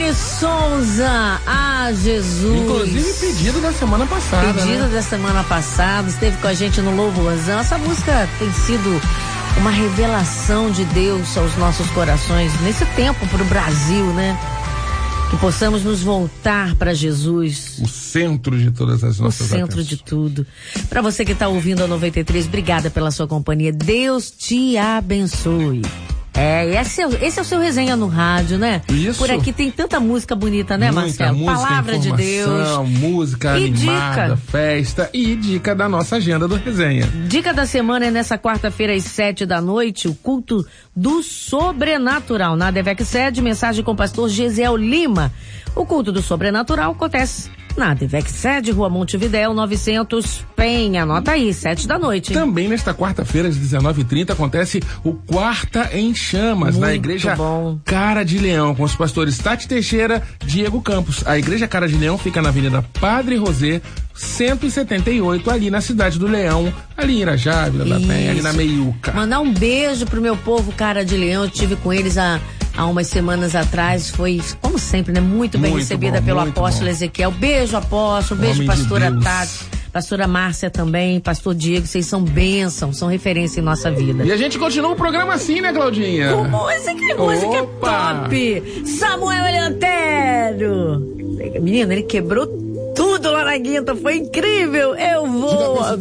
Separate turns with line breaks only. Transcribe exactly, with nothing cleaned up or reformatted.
Rony Souza, ah, Jesus.
Inclusive pedido da semana passada.
Pedido
né?
da semana passada, esteve com a gente no Louvorzão. Essa música tem sido uma revelação de Deus aos nossos corações nesse tempo pro Brasil, né? Que possamos nos voltar para Jesus.
O centro de todas as nossas
O centro
atenções.
de tudo. Para você que está ouvindo a noventa e três, obrigada pela sua companhia. Deus te abençoe. É, esse é, esse é o seu resenha no rádio, né?
Isso.
Por aqui tem tanta música bonita, né,
Muita
Marcelo?
música,
Palavra de Deus.
Música
E
animada,
dica.
festa e dica da nossa agenda do resenha.
Dica da semana é nessa quarta-feira às sete da noite, o culto do sobrenatural. Na Devec Sede, mensagem com o pastor Gesiel Lima. O culto do sobrenatural acontece na Devec Sede, Rua Montevidéu, novecentos, Penha. Anota aí, sete da noite. Hein?
Também nesta quarta-feira, às dezenove e trinta, acontece o Quarta em Chamas,
Muito
na Igreja
bom.
Cara de Leão, com os pastores Tati Teixeira, Diego Campos. A Igreja Cara de Leão fica na Avenida Padre Rosê, cento e setenta e oito, ali na Cidade do Leão, ali em Irajá, Vila da Penha, ali na Meiuca.
Mandar um beijo pro meu povo Cara de Leão. Eu estive com eles há, há umas semanas atrás. Foi, como sempre, né? Muito bem
Muito
recebida
bom,
pelo
muito
apóstolo
bom.
Ezequiel. Beijo, apóstolo. Beijo,
Homem de
pastora
Deus.
Tati. Pastora Márcia também, pastor Diego, vocês são bênçãos, são referência em nossa vida.
E a gente continua o programa assim, né, Claudinha?
Com música, música
Opa!
top! Samuel Eliantero! Menina, ele quebrou tudo lá na guinta, foi incrível! Eu vou